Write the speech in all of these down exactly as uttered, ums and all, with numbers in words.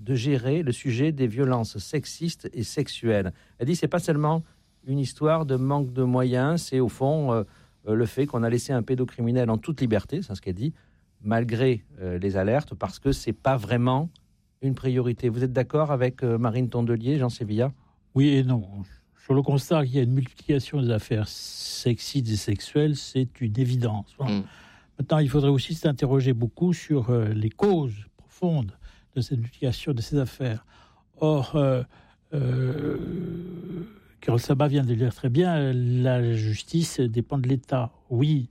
de gérer le sujet des violences sexistes et sexuelles. Elle dit que ce n'est pas seulement une histoire de manque de moyens, c'est au fond euh, le fait qu'on a laissé un pédocriminel en toute liberté, c'est ce qu'elle dit, malgré euh, les alertes, parce que ce n'est pas vraiment une priorité. Vous êtes d'accord avec euh, Marine Tondelier, Jean Sévillat ? Oui et non. Sur le constat qu'il y a une multiplication des affaires sexistes et sexuelles, c'est une évidence. Bon. Mmh. Maintenant, il faudrait aussi s'interroger beaucoup sur euh, les causes profondes de cette multiplication de ces affaires. Or, euh, euh, Carole Sabat vient de le dire très bien, la justice dépend de l'État, oui.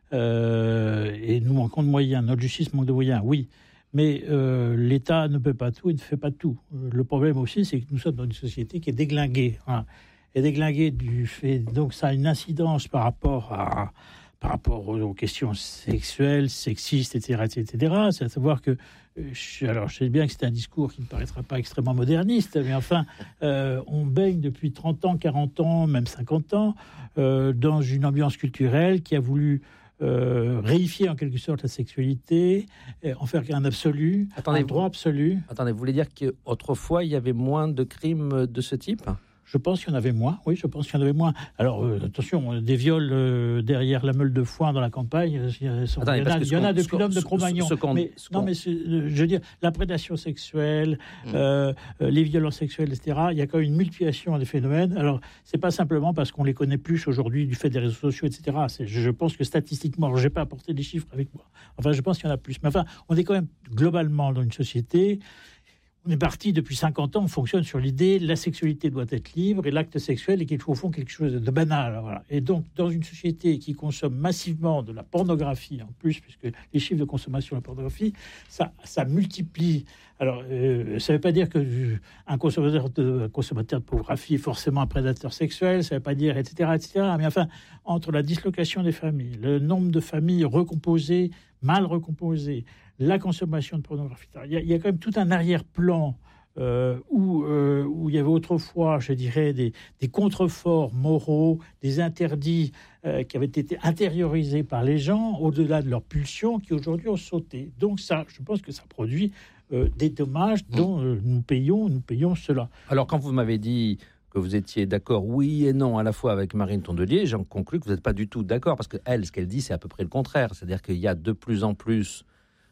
Euh, et nous manquons de moyens, notre justice manque de moyens, oui. Mais euh, l'État ne peut pas tout et ne fait pas tout. Le problème aussi, c'est que nous sommes dans une société qui est déglinguée. Hein, et déglinguée du fait... Donc ça a une incidence par rapport à... par rapport aux questions sexuelles, sexistes, et cetera, et cetera. C'est à savoir que, alors je sais bien que c'est un discours qui ne paraîtra pas extrêmement moderniste, mais enfin, euh, on baigne depuis trente ans, quarante ans, même cinquante ans, euh, dans une ambiance culturelle qui a voulu euh, réifier en quelque sorte la sexualité, en faire un absolu, attendez, un droit absolu. Attendez, vous voulez dire qu'autrefois, il y avait moins de crimes de ce type ? Je pense qu'il y en avait moins, oui, je pense qu'il y en avait moins. Alors, euh, attention, des viols euh, derrière la meule de foin dans la campagne, euh, il y, Attendez, il y en a, il y en a depuis l'homme de Cro-Magnon. Mais, non, mais c'est, je veux dire, la prédation sexuelle, mmh. euh, les violences sexuelles, et cetera, il y a quand même une multiplication des phénomènes. Alors, c'est pas simplement parce qu'on les connaît plus aujourd'hui du fait des réseaux sociaux, et cetera. C'est, je, je pense que statistiquement, alors, je n'ai pas apporté des chiffres avec moi. Enfin, je pense qu'il y en a plus. Mais enfin, on est quand même globalement dans une société... On est parti depuis cinquante ans, on fonctionne sur l'idée la sexualité doit être libre et l'acte sexuel est quelque, au fond quelque chose de banal. Voilà. Et donc, dans une société qui consomme massivement de la pornographie, en plus, puisque les chiffres de consommation de la pornographie, ça, ça multiplie. Alors, euh, ça ne veut pas dire qu'un consommateur de, consommateur de pornographie est forcément un prédateur sexuel, ça ne veut pas dire, et cetera, et cetera. Mais enfin, entre la dislocation des familles, le nombre de familles recomposées, mal recomposées, la consommation de pornographie. Il y, a, il y a quand même tout un arrière-plan euh, où, euh, où il y avait autrefois, je dirais, des, des contreforts moraux, des interdits euh, qui avaient été intériorisés par les gens au-delà de leurs pulsions qui aujourd'hui ont sauté. Donc ça, je pense que ça produit euh, des dommages dont euh, nous payons, nous payons cela. Alors quand vous m'avez dit que vous étiez d'accord oui et non à la fois avec Marine Tondelier, j'en conclus que vous n'êtes pas du tout d'accord parce qu'elle, ce qu'elle dit, c'est à peu près le contraire. C'est-à-dire qu'il y a de plus en plus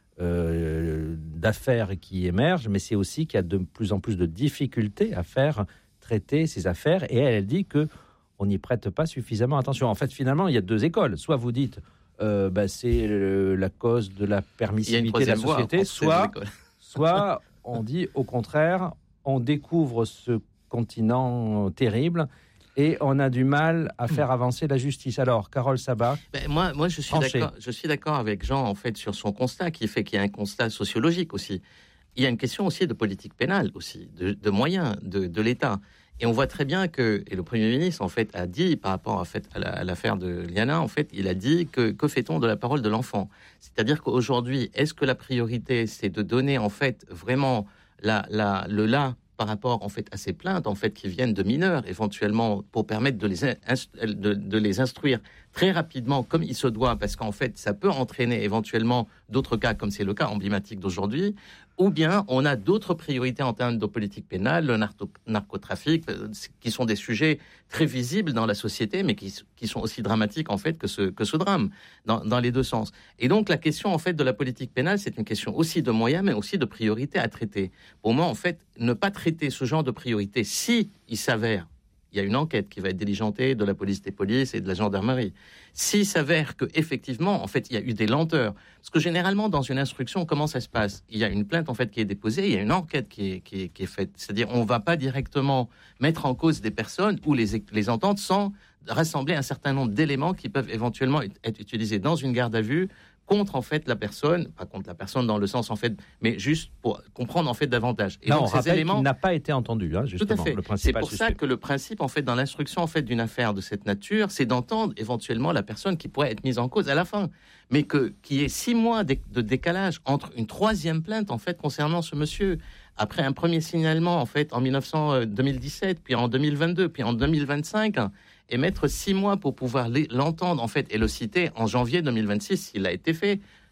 Euh, d'affaires qui émergent, mais c'est aussi qu'il y a de plus en plus de difficultés à faire traiter ces affaires. Et elle, elle dit qu'on n'y prête pas suffisamment attention. En fait, finalement, il y a deux écoles. Soit vous dites euh, bah, c'est le, la cause de la permissivité de la société, soit, soit on dit au contraire, on découvre ce continent terrible et on a du mal à faire avancer la justice. Alors, Carole Sabat. Ben, moi, moi je, suis d'accord, je suis d'accord avec Jean, en fait, sur son constat, qui fait qu'il y a un constat sociologique aussi. Il y a une question aussi de politique pénale, aussi, de, de moyens de, de l'État. Et on voit très bien que, et le Premier ministre, en fait, a dit, par rapport en fait, à, la, à l'affaire de Liana, en fait, il a dit que, que fait-on de la parole de l'enfant ? C'est-à-dire qu'aujourd'hui, est-ce que la priorité, c'est de donner, en fait, vraiment la, la, le là par rapport en fait à ces plaintes en fait qui viennent de mineurs éventuellement pour permettre de les inst- de, de les instruire très rapidement comme il se doit parce qu'en fait ça peut entraîner éventuellement d'autres cas comme c'est le cas emblématique d'aujourd'hui, ou bien on a d'autres priorités en termes de politique pénale, le narco- narcotrafic qui sont des sujets très visibles dans la société mais qui, qui sont aussi dramatiques en fait que ce que ce drame dans, dans les deux sens. Et donc la question en fait de la politique pénale, c'est une question aussi de moyens mais aussi de priorités à traiter. Pour moi en fait ne pas traiter ce genre de priorité si il s'avère, il y a une enquête qui va être diligentée de la police des polices et de la gendarmerie. S'il s'avère qu'effectivement, en fait, il y a eu des lenteurs, parce que généralement, dans une instruction, comment ça se passe ? Il y a une plainte, en fait, qui est déposée, il y a une enquête qui est, qui est, qui est faite. C'est-à-dire, on ne va pas directement mettre en cause des personnes ou les, les entendre sans rassembler un certain nombre d'éléments qui peuvent éventuellement être utilisés dans une garde à vue contre en fait la personne, pas contre la personne dans le sens en fait, mais juste pour comprendre en fait davantage. Et non, donc, on ces éléments qu'il n'a pas été entendu, hein, justement. Tout à fait. Le c'est pour suspect. Ça que le principe en fait dans l'instruction en fait d'une affaire de cette nature, c'est d'entendre éventuellement la personne qui pourrait être mise en cause à la fin, mais que qu'il y ait six mois de, de décalage entre une troisième plainte en fait concernant ce monsieur. Après un premier signalement en fait en deux mille dix-sept, puis en deux mille vingt-deux, puis en deux mille vingt-cinq, et mettre six mois pour pouvoir l'entendre en fait et le citer en janvier deux mille vingt-six, s'il a été fait.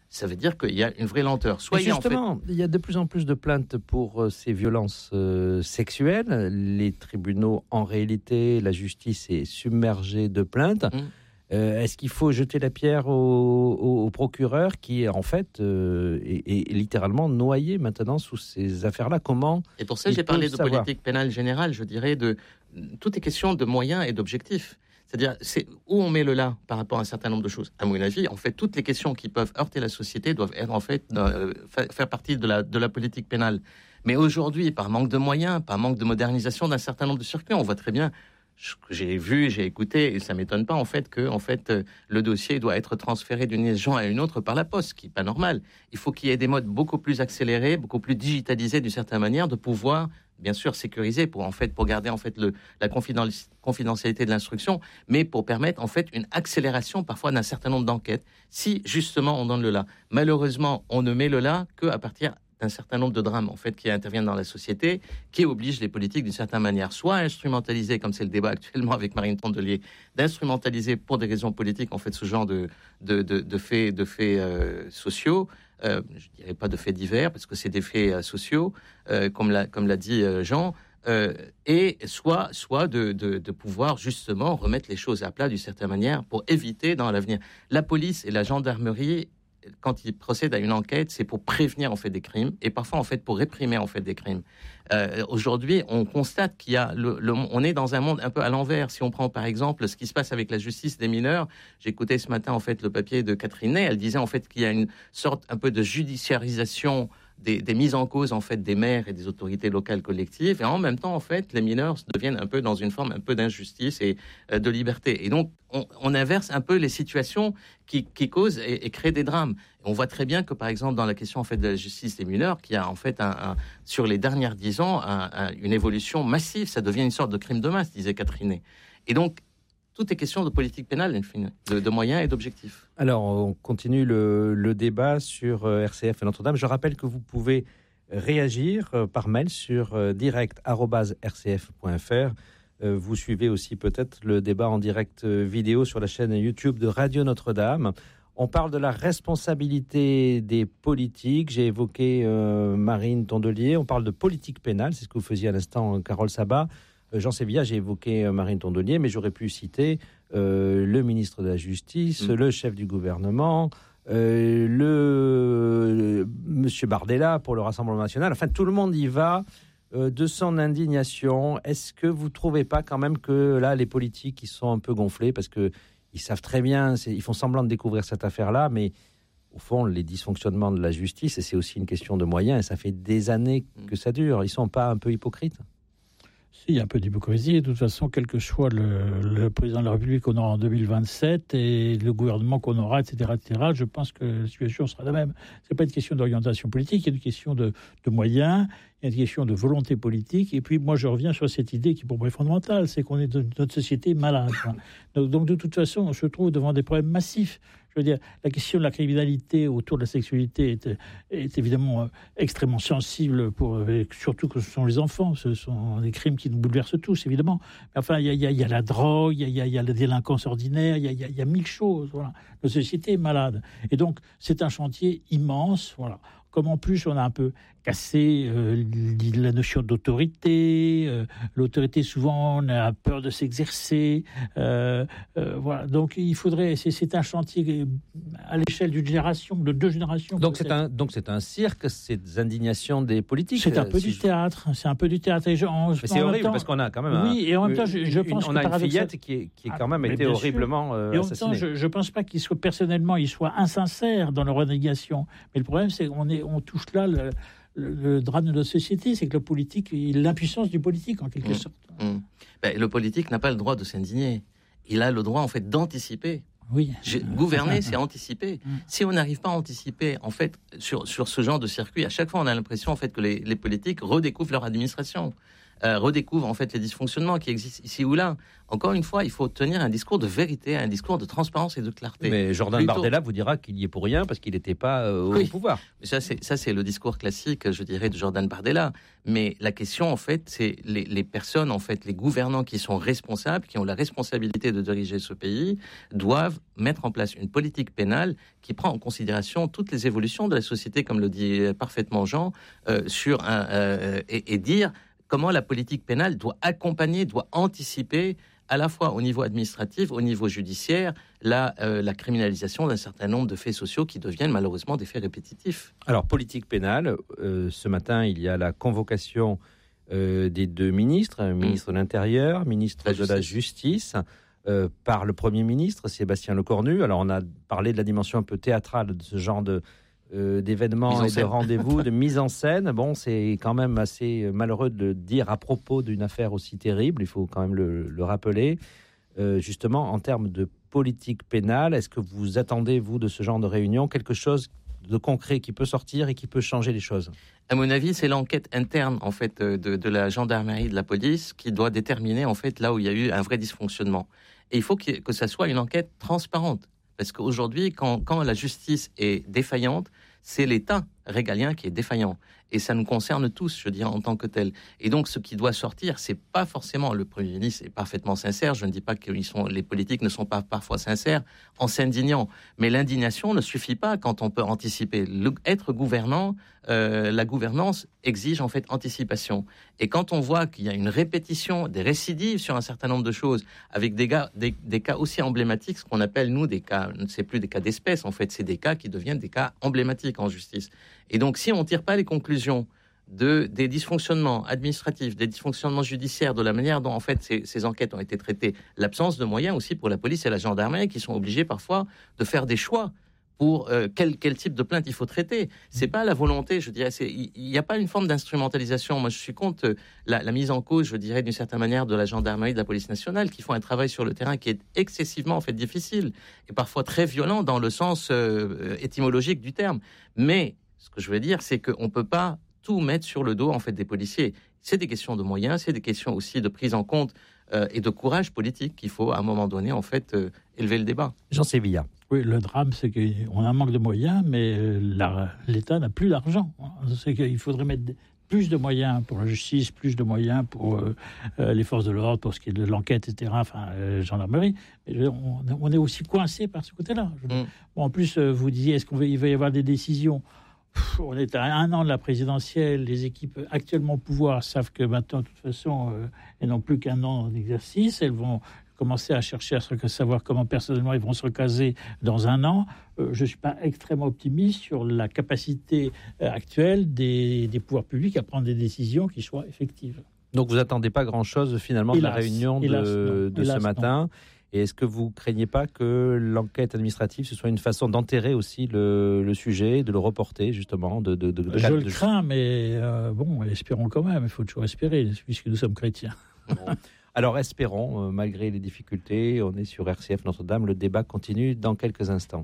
ça veut dire qu'il y a une vraie lenteur. Soit justement, il y, en fait... il y a de plus en plus de plaintes pour euh, ces violences euh, sexuelles. Les tribunaux, en réalité, la justice est submergée de plaintes. Mmh. Euh, est-ce qu'il faut jeter la pierre au, au, au procureur qui, en fait, euh, est, est littéralement noyé maintenant sous ces affaires-là? Comment? Et pour ça, j'ai parlé de savoir. politique pénale générale, je dirais, de tout est question de moyens et d'objectifs. C'est-à-dire, c'est où on met le là par rapport à un certain nombre de choses. À mon avis, en fait, toutes les questions qui peuvent heurter la société doivent être, en fait, euh, faire partie de la, de la politique pénale. Mais aujourd'hui, par manque de moyens, par manque de modernisation d'un certain nombre de circuits, on voit très bien, j'ai vu, j'ai écouté, et ça ne m'étonne pas, en fait, que en fait, le dossier doit être transféré d'une région à une autre par la poste, ce qui n'est pas normal. Il faut qu'il y ait des modes beaucoup plus accélérés, beaucoup plus digitalisés d'une certaine manière, de pouvoir bien sûr sécurisé pour en fait pour garder en fait le, la confidentialité de l'instruction, mais pour permettre en fait une accélération parfois d'un certain nombre d'enquêtes. Si justement on donne le là, malheureusement on ne met le là que à partir d'un certain nombre de drames en fait qui interviennent dans la société, qui obligent les politiques d'une certaine manière soit à instrumentaliser, comme c'est le débat actuellement avec Marine Tondelier, d'instrumentaliser pour des raisons politiques en fait ce genre de de de, de faits de faits euh, sociaux. Euh, je ne dirais pas de faits divers, parce que c'est des faits euh, sociaux, euh, comme l'a, comme l'a dit euh, Jean, euh, et soit, soit de, de, de pouvoir justement remettre les choses à plat d'une certaine manière pour éviter dans l'avenir. La police et la gendarmerie, quand ils procèdent à une enquête, c'est pour prévenir en fait des crimes, et parfois en fait pour réprimer en fait des crimes. Euh, aujourd'hui, on constate qu'il y a, le, le, on est dans un monde un peu à l'envers. Si on prend par exemple ce qui se passe avec la justice des mineurs, j'écoutais ce matin en fait le papier de Catherine Ney. Elle disait en fait qu'il y a une sorte un peu de judiciarisation des, des mises en cause en fait des maires et des autorités locales collectives, et en même temps en fait les mineurs deviennent un peu dans une forme un peu d'injustice et euh, de liberté. Et donc on, on inverse un peu les situations qui, qui causent et, et créent des drames. On voit très bien que par exemple dans la question en fait de la justice des mineurs, qu'il y a en fait un, un, sur les dernières dix ans un, un, une évolution massive. Ça devient une sorte de crime de masse, disait Catherine Ney. Et donc tout est question de politique pénale, de, de moyens et d'objectifs. Alors, on continue le, le débat sur R C F et Notre-Dame. Je rappelle que vous pouvez réagir par mail sur direct arobase r c f point f r. Vous suivez aussi peut-être le débat en direct vidéo sur la chaîne YouTube de Radio Notre-Dame. On parle de la responsabilité des politiques. J'ai évoqué euh, Marine Tondelier. On parle de politique pénale. C'est ce que vous faisiez à l'instant, Carole Sabat. Jean Sévillat, j'ai évoqué Marine Tondelier, mais j'aurais pu citer euh, le ministre de la Justice, mmh. le chef du gouvernement, euh, le, le monsieur Bardella pour le Rassemblement national. Enfin, tout le monde y va euh, de son indignation. Est-ce que vous ne trouvez pas quand même que là, les politiques, ils sont un peu gonflés parce qu'ils savent très bien, ils font semblant de découvrir cette affaire-là, mais au fond, les dysfonctionnements de la justice, et c'est aussi une question de moyens, et ça fait des années que ça dure. Ils ne sont pas un peu hypocrites ? Il y a un peu d'hypocrisie. Et de toute façon, quel que soit le, le président de la République qu'on aura en deux mille vingt-sept et le gouvernement qu'on aura, et cetera, et cetera, je pense que la situation sera la même. Ce n'est pas une question d'orientation politique, il y a une question de, de moyens, il y a une question de volonté politique. Et puis, moi, je reviens sur cette idée qui, pour moi, est fondamentale, c'est qu'on est dans notre société malade. Donc, donc, de toute façon, on se trouve devant des problèmes massifs. Je veux dire, la question de la criminalité autour de la sexualité est, est évidemment euh, extrêmement sensible, pour, euh, surtout que ce sont les enfants. Ce sont des crimes qui nous bouleversent tous, évidemment. Mais enfin, il y, y, y a la drogue, il y, y, y a la délinquance ordinaire, il y, y, y a mille choses. Voilà. Notre société est malade. Et donc, c'est un chantier immense. Voilà. Comme en plus, on a un peu cassé euh, la notion d'autorité. Euh, l'autorité, souvent, on a peur de s'exercer. Euh, euh, voilà. Donc, il faudrait... C'est, c'est un chantier à l'échelle d'une génération, de deux générations. Donc, c'est un, donc c'est un cirque, ces indignations des politiques. C'est un peu si du je... théâtre. C'est un peu du théâtre. Et je, en, mais c'est horrible, temps, parce qu'on a quand même... Oui, un, et en même temps, je, je pense une, que... On a une fillette qui, est, qui est quand même ah, été horriblement euh, et en même temps, je ne pense pas qu'il soit, personnellement, il soit insincère dans leur renégation. Mais le problème, c'est qu'on est, on touche là... Le, Le, le drame de notre société, c'est que le politique, l'impuissance du politique, en quelque mmh. sorte. Mmh. Ben, le politique n'a pas le droit de s'indigner. Il a le droit, en fait, d'anticiper. Oui. J'ai, gouverner, c'est anticiper. Mmh. Si on n'arrive pas à anticiper, en fait, sur, sur ce genre de circuit, à chaque fois, on a l'impression, en fait, que les, les politiques redécouvrent leur administration. euh, redécouvre en fait les dysfonctionnements qui existent ici ou là. Encore une fois, il faut tenir un discours de vérité, un discours de transparence et de clarté. Mais Jordan Plutôt... Bardella vous dira qu'il y est pour rien parce qu'il n'était pas euh, au oui. pouvoir. Ça c'est, ça, c'est le discours classique, je dirais, de Jordan Bardella. Mais la question, en fait, c'est les, les personnes, en fait, les gouvernants qui sont responsables, qui ont la responsabilité de diriger ce pays, doivent mettre en place une politique pénale qui prend en considération toutes les évolutions de la société, comme le dit parfaitement Jean, euh, sur un, euh, et, et dire comment la politique pénale doit accompagner, doit anticiper à la fois au niveau administratif, au niveau judiciaire, la, euh, la criminalisation d'un certain nombre de faits sociaux qui deviennent malheureusement des faits répétitifs. Alors, politique pénale, euh, ce matin, il y a la convocation euh, des deux ministres, mmh. ministre de l'Intérieur, ministre la de la Justice, euh, par le Premier ministre, Sébastien Lecornu. Alors, on a parlé de la dimension un peu théâtrale de ce genre de... Euh, d'événements et de rendez-vous, de mise en scène. Bon, c'est quand même assez malheureux de le dire à propos d'une affaire aussi terrible, il faut quand même le, le rappeler. Euh, justement, en termes de politique pénale, est-ce que vous attendez, vous, de ce genre de réunion, quelque chose de concret qui peut sortir et qui peut changer les choses? À mon avis, c'est l'enquête interne en fait de, de la gendarmerie, de la police, qui doit déterminer en fait là où il y a eu un vrai dysfonctionnement. Et il faut que, que ça soit une enquête transparente. Parce qu'aujourd'hui, quand, quand la justice est défaillante, c'est l'État régalien qui est défaillant. Et ça nous concerne tous, je dirais, en tant que tel. Et donc, ce qui doit sortir, c'est pas forcément le Premier ministre est parfaitement sincère. Je ne dis pas que ils sont, les politiques ne sont pas parfois sincères en s'indignant. Mais l'indignation ne suffit pas quand on peut anticiper. Le, être gouvernant, euh, la gouvernance exige en fait anticipation. Et quand on voit qu'il y a une répétition, des récidives sur un certain nombre de choses, avec des, gars, des, des cas aussi emblématiques, ce qu'on appelle, nous, des cas, c'est plus des cas d'espèce, en fait, c'est des cas qui deviennent des cas emblématiques en justice. Et donc, si on ne tire pas les conclusions de, des dysfonctionnements administratifs, des dysfonctionnements judiciaires, de la manière dont, en fait, ces, ces enquêtes ont été traitées, l'absence de moyens aussi pour la police et la gendarmerie, qui sont obligés parfois de faire des choix pour euh, quel, quel type de plainte il faut traiter. C'est pas la volonté, je dirais, il n'y a pas une forme d'instrumentalisation. Moi, je suis contre la, la mise en cause, je dirais, d'une certaine manière, de la gendarmerie, de la police nationale, qui font un travail sur le terrain qui est excessivement, en fait, difficile et parfois très violent dans le sens euh, étymologique du terme. Mais ce que je veux dire, c'est qu'on ne peut pas tout mettre sur le dos en fait, des policiers. C'est des questions de moyens, c'est des questions aussi de prise en compte euh, et de courage politique qu'il faut, à un moment donné, en fait, euh, élever le débat. Jean Sévillia. Oui, le drame, c'est qu'on a un manque de moyens, mais la, l'État n'a plus d'argent. C'est qu'il faudrait mettre plus de moyens pour la justice, plus de moyens pour euh, les forces de l'ordre, pour ce qui est de l'enquête, et cetera, enfin, euh, gendarmerie. Mais on, on est aussi coincé par ce côté-là. Mm. Bon, en plus, vous disiez, est-ce qu'il va y avoir des décisions ? On est à un an de la présidentielle. Les équipes actuellement au pouvoir savent que maintenant, de toute façon, euh, elles n'ont plus qu'un an d'exercice. Elles vont commencer à chercher à se, savoir comment personnellement ils vont se recaser dans un an. Euh, je ne suis pas extrêmement optimiste sur la capacité euh, actuelle des, des pouvoirs publics à prendre des décisions qui soient effectives. Donc vous n'attendez pas grand-chose finalement hélas, de la réunion de, hélas, de hélas, ce matin non. Et est-ce que vous ne craignez pas que l'enquête administrative, ce soit une façon d'enterrer aussi le, le sujet, de le reporter justement de, de, de, de, Je de, le de... crains, mais euh, bon, espérons quand même. Il faut toujours espérer, puisque nous sommes chrétiens. Bon. Alors espérons, euh, malgré les difficultés, on est sur R C F Notre-Dame. Le débat continue dans quelques instants.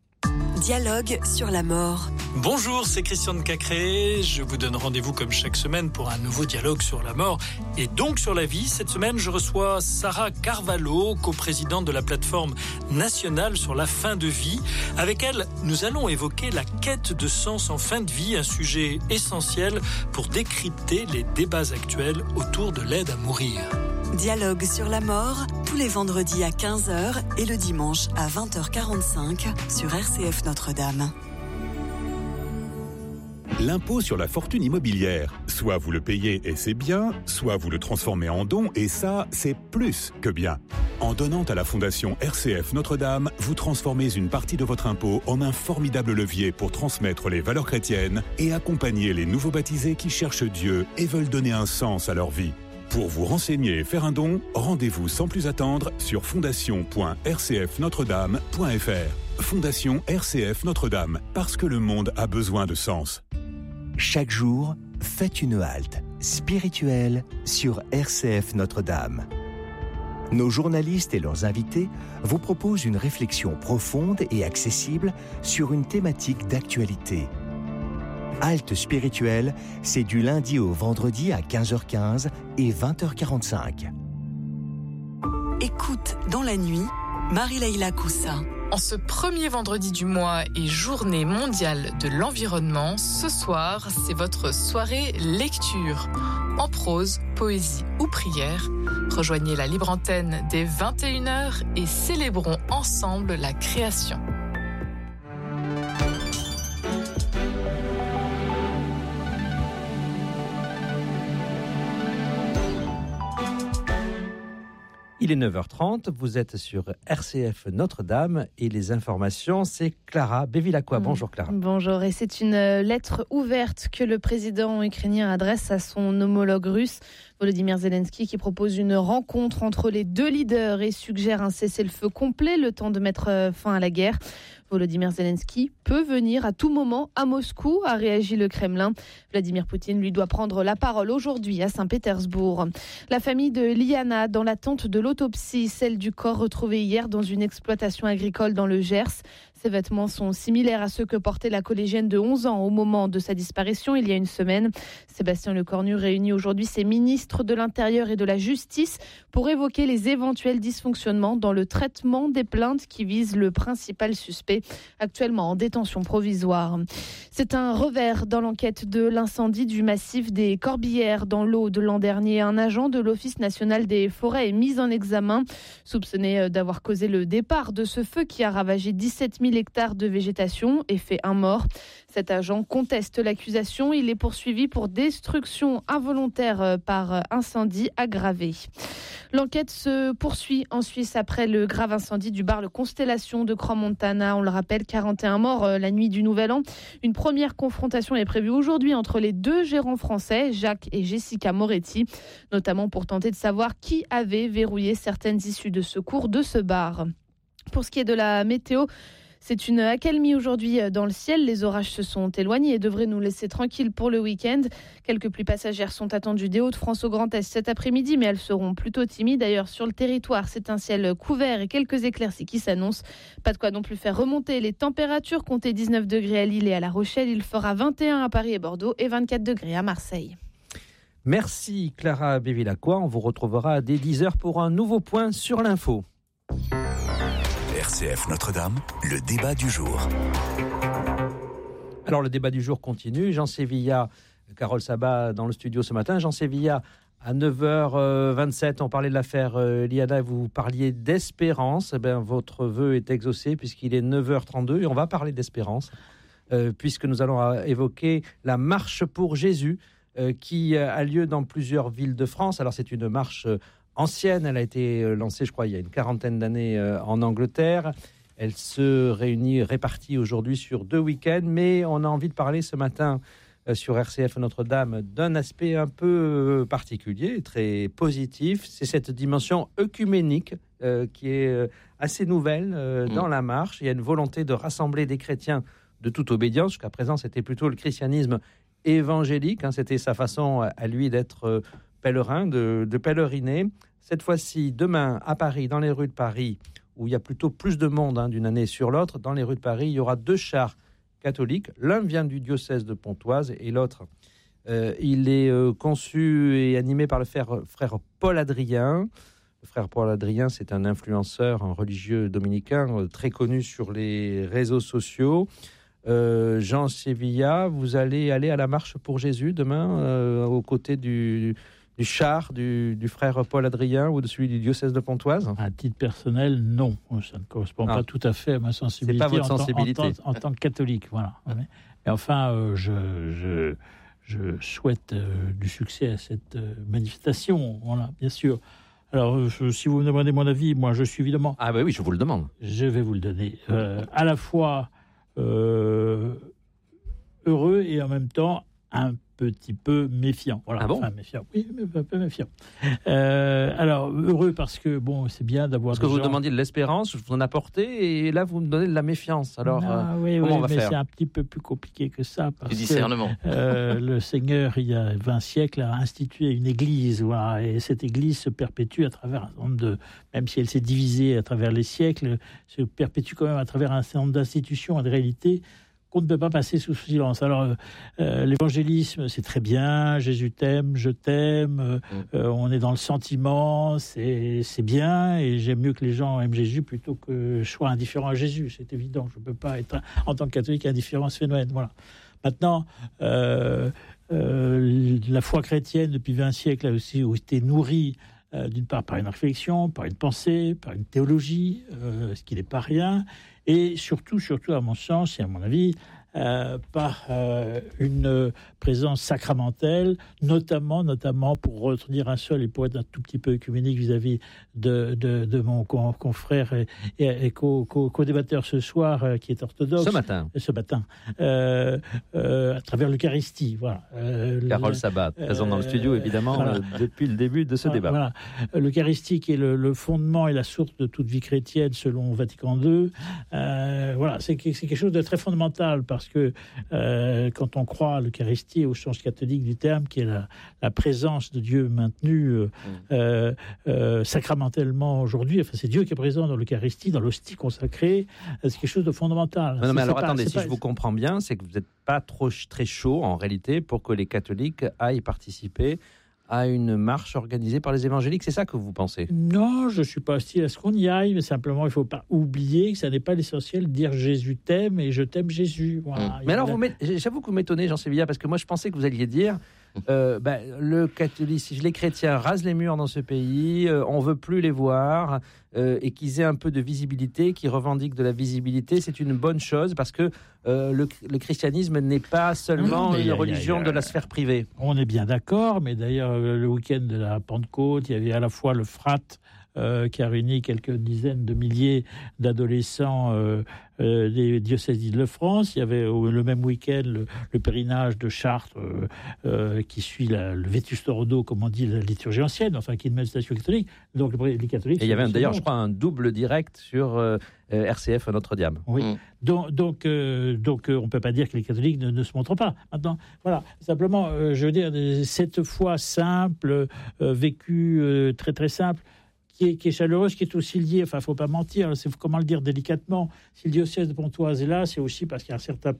Dialogue sur la mort. Bonjour, c'est Christian de Cacré. Je vous donne rendez-vous comme chaque semaine pour un nouveau dialogue sur la mort et donc sur la vie. Cette semaine, je reçois Sarah Carvalho, coprésidente de la plateforme nationale sur la fin de vie. Avec elle, nous allons évoquer la quête de sens en fin de vie, un sujet essentiel pour décrypter les débats actuels autour de l'aide à mourir. Dialogue sur la mort, tous les vendredis à quinze heures et le dimanche à vingt heures quarante-cinq sur R C F Notre-Dame. L'impôt sur la fortune immobilière. Soit vous le payez et c'est bien, soit vous le transformez en don et ça, c'est plus que bien. En donnant à la Fondation R C F Notre-Dame, vous transformez une partie de votre impôt en un formidable levier pour transmettre les valeurs chrétiennes et accompagner les nouveaux baptisés qui cherchent Dieu et veulent donner un sens à leur vie. Pour vous renseigner et faire un don, rendez-vous sans plus attendre sur fondation point r c f notre dame point f r. Fondation R C F Notre-Dame, parce que le monde a besoin de sens. Chaque jour, faites une halte spirituelle sur R C F Notre-Dame. Nos journalistes et leurs invités vous proposent une réflexion profonde et accessible sur une thématique d'actualité. Halte spirituelle, c'est du lundi au vendredi à quinze heures quinze et vingt heures quarante-cinq. Écoute dans la nuit, Marie-Leila Coussa. En ce premier vendredi du mois et journée mondiale de l'environnement, ce soir, c'est votre soirée lecture. En prose, poésie ou prière, rejoignez la libre antenne dès vingt et une heures et célébrons ensemble la création. Il est neuf heures trente, vous êtes sur R C F Notre-Dame et les informations, c'est Clara Bevilacqua. Bonjour Clara. Bonjour, et c'est une lettre ouverte que le président ukrainien adresse à son homologue russe, Volodymyr Zelensky, qui propose une rencontre entre les deux leaders et suggère un cessez-le-feu complet, le temps de mettre fin à la guerre. Volodymyr Zelensky peut venir à tout moment à Moscou, a réagi le Kremlin. Vladimir Poutine lui doit prendre la parole aujourd'hui à Saint-Pétersbourg. La famille de Liana, dans l'attente de l'autopsie, celle du corps retrouvé hier dans une exploitation agricole dans le Gers. Ses vêtements sont similaires à ceux que portait la collégienne de onze ans au moment de sa disparition il y a une semaine. Sébastien Lecornu réunit aujourd'hui ses ministres de l'Intérieur et de la Justice pour évoquer les éventuels dysfonctionnements dans le traitement des plaintes qui visent le principal suspect, actuellement en détention provisoire. C'est un revers dans l'enquête de l'incendie du massif des Corbières dans l'Aude l'an dernier. Un agent de l'Office national des forêts est mis en examen, soupçonné d'avoir causé le départ de ce feu qui a ravagé dix-sept mille hectares de végétation et fait un mort. Cet agent conteste l'accusation. Il est poursuivi pour destruction involontaire par incendie aggravé. L'enquête se poursuit en Suisse après le grave incendie du bar Le Constellation de Crans-Montana. On le rappelle, quarante et un morts la nuit du Nouvel An. Une première confrontation est prévue aujourd'hui entre les deux gérants français, Jacques et Jessica Moretti, notamment pour tenter de savoir qui avait verrouillé certaines issues de secours de ce bar. Pour ce qui est de la météo, c'est une accalmie aujourd'hui dans le ciel. Les orages se sont éloignés et devraient nous laisser tranquilles pour le week-end. Quelques pluies passagères sont attendues des Hauts-de-France au Grand Est cet après-midi, mais elles seront plutôt timides. D'ailleurs, sur le territoire, c'est un ciel couvert et quelques éclaircies qui s'annoncent. Pas de quoi non plus faire remonter les températures. Comptez dix-neuf degrés à Lille et à La Rochelle. Il fera vingt et un à Paris et Bordeaux et vingt-quatre degrés à Marseille. Merci Clara Bevilacqua. On vous retrouvera dès dix heures pour un nouveau point sur l'info. R C F Notre-Dame, le débat du jour. Alors le débat du jour continue. Jean Sévilla, Carole Sabat dans le studio ce matin. Jean Sévilla, à neuf heures vingt-sept, on parlait de l'affaire euh, Liana, vous parliez d'espérance. Eh bien, votre vœu est exaucé puisqu'il est neuf heures trente-deux et on va parler d'espérance euh, puisque nous allons euh, évoquer la marche pour Jésus euh, qui euh, a lieu dans plusieurs villes de France. Alors c'est une marche euh, ancienne, elle a été lancée, je crois, il y a une quarantaine d'années en Angleterre. Elle se réunit, répartie aujourd'hui sur deux week-ends, mais on a envie de parler ce matin sur R C F Notre-Dame d'un aspect un peu particulier, très positif. C'est cette dimension œcuménique euh, qui est assez nouvelle euh, dans la marche. Il y a une volonté de rassembler des chrétiens de toute obédience. Jusqu'à présent, c'était plutôt le christianisme évangélique. Hein, c'était sa façon à lui d'être euh, pèlerin, de, de pèleriner. Cette fois-ci, demain, à Paris, dans les rues de Paris, où il y a plutôt plus de monde hein, d'une année sur l'autre, dans les rues de Paris, il y aura deux chars catholiques. L'un vient du diocèse de Pontoise et l'autre, euh, il est euh, conçu et animé par le frère, frère Paul Adrien. Le frère Paul Adrien, c'est un influenceur, un religieux dominicain euh, très connu sur les réseaux sociaux. Euh, Jean Sévilla, vous allez aller à la marche pour Jésus demain, euh, aux côtés du... du char du, du frère Paul Adrien ou de celui du diocèse de Pontoise? À titre personnel, non. Ça ne correspond ah. pas tout à fait à ma sensibilité, C'est pas votre sensibilité. En, en, en, en tant que catholique. Voilà. Mais enfin, euh, je, je, je souhaite euh, du succès à cette euh, manifestation, voilà, bien sûr. Alors, je, si vous me demandez mon avis, moi, je suis évidemment... Ah ben oui, je vous le demande. Je vais vous le donner. Euh, à la fois euh, heureux et en même temps un petit peu méfiant. Voilà, ah bon enfin, méfiant. Oui, un peu méfiant. Euh, alors, heureux parce que, bon, c'est bien d'avoir... Parce que des vous gens... demandiez de l'espérance, je vous en apportez, et là, vous me donnez de la méfiance. Alors, ah, euh, oui, comment oui, on va mais faire? C'est un petit peu plus compliqué que ça. Parce du discernement. Que, euh, le Seigneur, il y a vingt siècles, a institué une église. Voilà, et cette église se perpétue à travers un certain nombre de... Même si elle s'est divisée à travers les siècles, se perpétue quand même à travers un certain nombre d'institutions et de réalités qu'on ne peut pas passer sous silence. Alors, euh, l'évangélisme, c'est très bien, Jésus t'aime, je t'aime, euh, euh, on est dans le sentiment, c'est, c'est bien, et j'aime mieux que les gens aiment Jésus plutôt que je sois indifférent à Jésus, c'est évident, je ne peux pas être, en tant que catholique, indifférent à ce phénomène, voilà. Maintenant, euh, euh, la foi chrétienne, depuis vingt siècles, a aussi été nourrie, euh, d'une part par une réflexion, par une pensée, par une théologie, euh, ce qui n'est pas rien, et surtout, surtout à mon sens et à mon avis, euh, par euh, une présence sacramentelle, notamment, notamment pour retenir un seul et pour être un tout petit peu œcuménique vis-à-vis de, de, de mon confrère et, et, et co, co, co-débatteur ce soir, euh, qui est orthodoxe. Ce matin. Ce matin. Euh, euh, à travers l'Eucharistie. Voilà. Euh, Carole Sabat, présent euh, dans le studio, évidemment, voilà. euh, depuis le début de ce voilà, débat. Voilà. L'Eucharistie qui est le, le fondement et la source de toute vie chrétienne selon Vatican deux. Euh, voilà, c'est, c'est quelque chose de très fondamental parce que euh, quand on croit à l'Eucharistie, au sens catholique du terme, qui est la, la présence de Dieu maintenue euh, euh, euh, sacramentellement aujourd'hui. Enfin, c'est Dieu qui est présent dans l'Eucharistie, dans l'hostie consacrée. C'est quelque chose de fondamental. Non, non, mais alors pas, attendez, si pas... je vous comprends bien, c'est que vous n'êtes pas trop très chaud en réalité pour que les catholiques aillent participer à une marche organisée par les évangéliques, c'est ça que vous pensez? Non, je ne suis pas hostile à ce qu'on y aille, mais simplement, il ne faut pas oublier que ça n'est pas l'essentiel de dire Jésus t'aime et je t'aime Jésus. Voilà. Mmh. Mais alors, vous j'avoue que vous m'étonnez, Jean Sévillia, parce que moi, je pensais que vous alliez dire euh, ben, le catholicisme, les chrétiens rasent les murs dans ce pays, euh, on ne veut plus les voir, euh, et qu'ils aient un peu de visibilité, qu'ils revendiquent de la visibilité, c'est une bonne chose, parce que euh, le, le christianisme n'est pas seulement non, une a, religion a, a, de la sphère privée. On est bien d'accord, mais d'ailleurs, le week-end de la Pentecôte, il y avait à la fois le Frat, Euh, qui a réuni quelques dizaines de milliers d'adolescents euh, euh, des diocèses d'Île-de-France. Il y avait euh, le même week-end le, le pèlerinage de Chartres euh, euh, qui suit la, le Vetusta Ordo, comme on dit, la liturgie ancienne, enfin qui est une manifestation catholique. Donc les catholiques. Et il y avait un, d'ailleurs, je crois, un double direct sur euh, R C F Notre-Dame. Oui. Mmh. Donc, donc, euh, donc euh, on ne peut pas dire que les catholiques ne, ne se montrent pas. Maintenant, voilà. Simplement, euh, je veux dire, cette foi simple, euh, vécue euh, très très simple. Qui est, qui est chaleureuse, qui est aussi liée, enfin, il ne faut pas mentir, c'est comment le dire délicatement, si le diocèse de Pontoise est là, c'est aussi parce qu'il y a un certain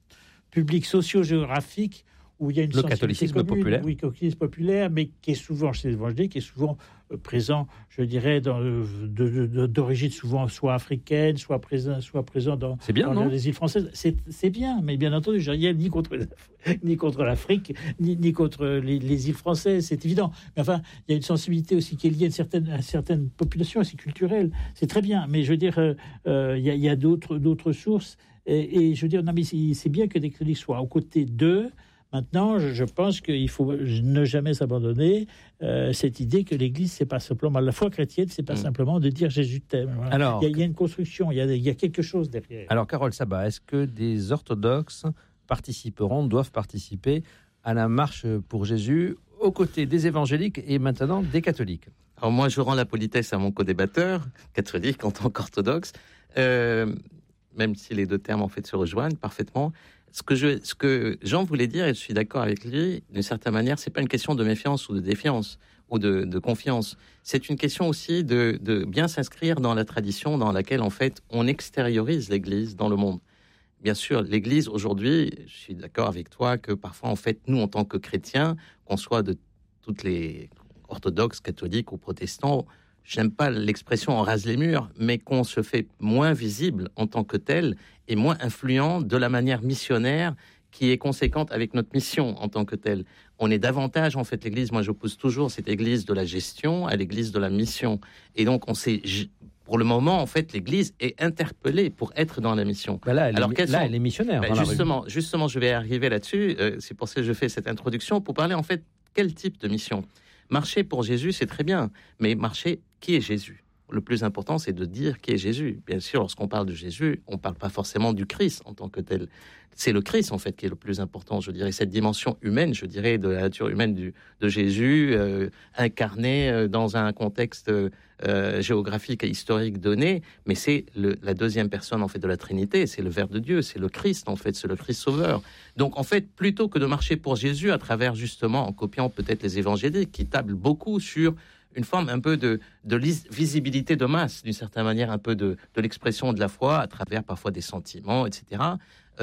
public socio-géographique où il y a une le catholicisme commune, populaire. Oui, catholicisme populaire, mais qui est souvent chez les évangéliques, qui est souvent euh, présent, je dirais, dans, de, de, de, d'origine souvent soit africaine, soit présent, soit présent dans, c'est bien, dans non les îles françaises. C'est, c'est bien, mais bien entendu, je n'ai ni contre, ni contre l'Afrique, ni, ni contre les, les îles françaises, c'est évident. Mais enfin, il y a une sensibilité aussi qui est liée à une certaine, à une certaine population, c'est culturel, c'est très bien. Mais je veux dire, euh, euh, il y a, il y a d'autres, d'autres sources, et, et je veux dire, non, mais c'est, c'est bien que des catholiques soient aux côtés d'eux. Maintenant, je pense qu'il faut ne jamais s'abandonner euh, cette idée que l'Église, c'est pas simplement la foi chrétienne, c'est pas mmh. simplement de dire Jésus t'aime. Voilà. Alors, il, y a, il y a une construction, il y a, il y a quelque chose derrière. Alors, Carole Sabat, est-ce que des orthodoxes participeront, doivent participer à la marche pour Jésus aux côtés des évangéliques et maintenant des catholiques? Alors moi, je rends la politesse à mon co-débatteur, catholique en tant qu'orthodoxe, euh, même si les deux termes en fait se rejoignent parfaitement. Ce que, je, ce que Jean voulait dire, et je suis d'accord avec lui, d'une certaine manière, c'est pas une question de méfiance ou de défiance ou de, de confiance. C'est une question aussi de, de bien s'inscrire dans la tradition dans laquelle, en fait, on extériorise l'Église dans le monde. Bien sûr, l'Église, aujourd'hui, je suis d'accord avec toi que parfois, en fait, nous, en tant que chrétiens, qu'on soit de toutes les orthodoxes, catholiques ou protestants, j'aime pas l'expression « on rase les murs », mais qu'on se fait moins visible en tant que tel et moins influent de la manière missionnaire qui est conséquente avec notre mission en tant que telle. On est davantage, en fait, l'Église, moi j'oppose toujours cette Église de la gestion à l'Église de la mission. Et donc, on s'est... Pour le moment, en fait, l'Église est interpellée pour être dans la mission. Bah là, elle, Alors, est, là sont... elle est missionnaire. Ben, justement, justement, je vais arriver là-dessus. Euh, c'est pour ça que je fais cette introduction, pour parler, en fait, quel type de mission. Marcher pour Jésus, c'est très bien, mais marcher, qui est Jésus? Le plus important, c'est de dire qui est Jésus. Bien sûr, lorsqu'on parle de Jésus, on ne parle pas forcément du Christ en tant que tel. C'est le Christ, en fait, qui est le plus important, je dirais. Cette dimension humaine, je dirais, de la nature humaine du, de Jésus, euh, incarné euh, dans un contexte euh, géographique et historique donné. Mais c'est le, la deuxième personne, en fait, de la Trinité. C'est le Verbe de Dieu, c'est le Christ, en fait, c'est le Christ sauveur. Donc, en fait, plutôt que de marcher pour Jésus à travers, justement, en copiant peut-être les évangéliques, qui tablent beaucoup sur une forme un peu de, de visibilité de masse, d'une certaine manière, un peu de, de l'expression de la foi à travers parfois des sentiments, et cetera. Euh,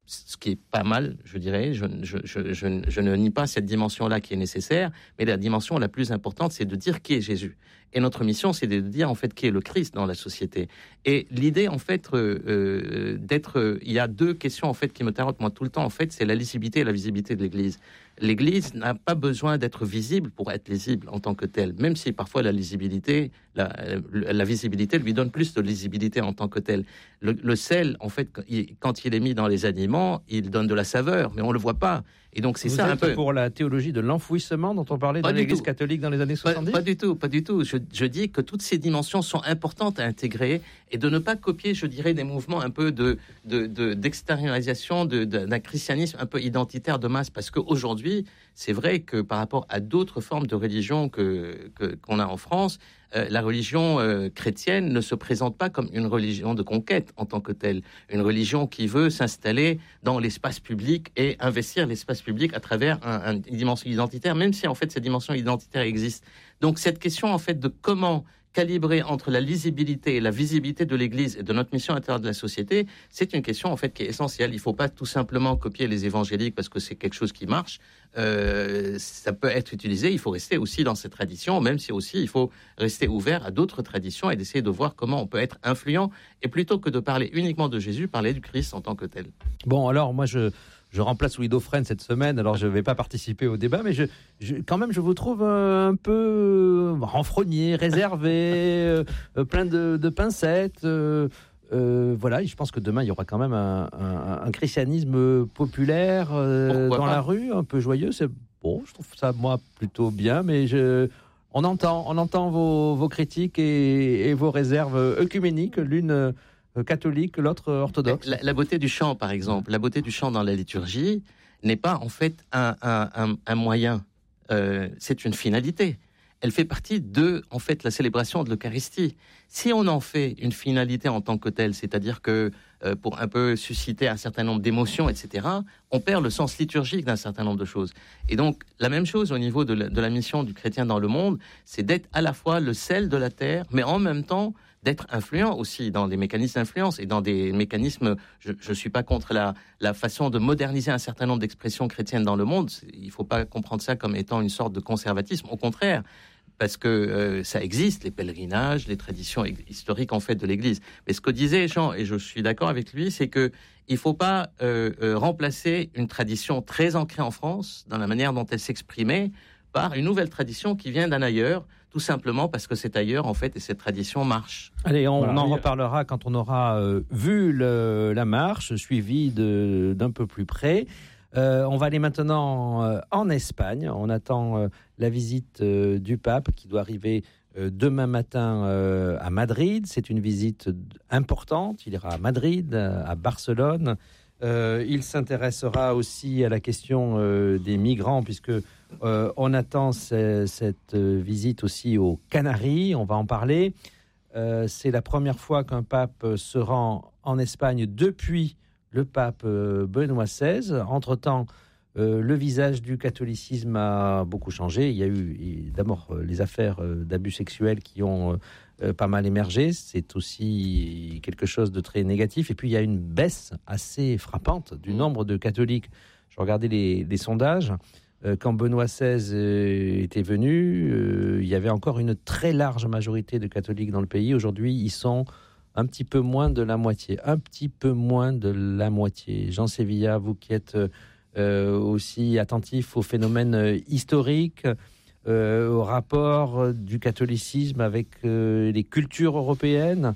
ce qui est pas mal, je dirais. Je, je, je, je, je ne nie pas cette dimension-là qui est nécessaire, mais la dimension la plus importante, c'est de dire qui est Jésus. Et notre mission, c'est de dire en fait qui est le Christ dans la société. Et l'idée, en fait, euh, euh, d'être, euh, il y a deux questions en fait qui me tarotent moi tout le temps. En fait, c'est la lisibilité et la visibilité de l'Église. L'Église n'a pas besoin d'être visible pour être lisible en tant que telle, même si parfois la lisibilité, la, la visibilité lui donne plus de lisibilité en tant que telle. Le, le sel, en fait, quand il est mis dans les aliments, il donne de la saveur, mais on le voit pas. Et donc c'est Vous ça êtes un peu pour la théologie de l'enfouissement dont on parlait pas dans l'Église tout. catholique dans les années soixante-dix. Pas, pas du tout, pas du tout. Je, je dis que toutes ces dimensions sont importantes à intégrer et de ne pas copier, je dirais, des mouvements un peu de, de, de d'extériorisation de, de, d'un christianisme un peu identitaire de masse, parce qu'aujourd'hui, c'est vrai que par rapport à d'autres formes de religion que, que qu'on a en France, Euh, la religion euh, chrétienne ne se présente pas comme une religion de conquête en tant que telle, une religion qui veut s'installer dans l'espace public et investir l'espace public à travers un, un, une dimension identitaire, même si en fait cette dimension identitaire existe. Donc cette question en fait de comment calibrer entre la lisibilité et la visibilité de l'Église et de notre mission intérieure de la société, c'est une question en fait qui est essentielle. Il ne faut pas tout simplement copier les évangéliques parce que c'est quelque chose qui marche. Euh, ça peut être utilisé. Il faut rester aussi dans cette tradition, même si aussi il faut rester ouvert à d'autres traditions et d'essayer de voir comment on peut être influent. Et plutôt que de parler uniquement de Jésus, parler du Christ en tant que tel. Bon, alors moi je... Je remplace Louis Dauphren cette semaine, alors je ne vais pas participer au débat, mais je, je, quand même je vous trouve un peu renfrogné, réservé, euh, plein de, de pincettes. Euh, euh, voilà, et je pense que demain il y aura quand même un, un, un christianisme populaire euh, dans pas. la rue, un peu joyeux. C'est bon, je trouve ça moi plutôt bien, mais je, on entend, on entend vos, vos critiques et, et vos réserves œcuméniques, l'une catholique, l'autre orthodoxe. La, la beauté du chant, par exemple, la beauté du chant dans la liturgie n'est pas en fait un, un, un, un moyen, euh, c'est une finalité. Elle fait partie de, en fait, la célébration de l'Eucharistie. Si on en fait une finalité en tant que telle, c'est-à-dire que euh, pour un peu susciter un certain nombre d'émotions, et cetera, on perd le sens liturgique d'un certain nombre de choses. Et donc, la même chose au niveau de la, de la mission du chrétien dans le monde, c'est d'être à la fois le sel de la terre, mais en même temps d'être influent aussi dans des mécanismes d'influence et dans des mécanismes, je ne suis pas contre la, la façon de moderniser un certain nombre d'expressions chrétiennes dans le monde, il ne faut pas comprendre ça comme étant une sorte de conservatisme, au contraire, parce que euh, ça existe, les pèlerinages, les traditions historiques en fait de l'Église. Mais ce que disait Jean, et je suis d'accord avec lui, c'est que il ne faut pas euh, euh, remplacer une tradition très ancrée en France, dans la manière dont elle s'exprimait, par une nouvelle tradition qui vient d'un ailleurs, tout simplement parce que c'est ailleurs, en fait, et cette tradition marche. Allez, on, voilà. on en reparlera quand on aura euh, vu le, la marche, suivie de, d'un peu plus près. Euh, on va aller maintenant euh, en Espagne. On attend euh, la visite euh, du pape qui doit arriver euh, demain matin euh, à Madrid. C'est une visite importante. Il ira à Madrid, à Barcelone. Euh, il s'intéressera aussi à la question euh, des migrants, puisque euh, on attend c- cette visite aussi aux Canaries. On va en parler. Euh, c'est la première fois qu'un pape se rend en Espagne depuis le pape euh, Benoît seize. Entre-temps, euh, le visage du catholicisme a beaucoup changé. Il y a eu il, d'abord euh, les affaires euh, d'abus sexuels qui ont euh, euh, pas mal émergé. C'est aussi quelque chose de très négatif. Et puis, il y a une baisse assez frappante du nombre de catholiques. Je regardais les, les sondages. Euh, quand Benoît seize euh, était venu, euh, il y avait encore une très large majorité de catholiques dans le pays. Aujourd'hui, ils sont un petit peu moins de la moitié. Un petit peu moins de la moitié. Jean Sévilla, vous qui êtes euh, aussi attentif aux phénomènes euh, historiques, euh, au rapport euh, du catholicisme avec euh, les cultures européennes,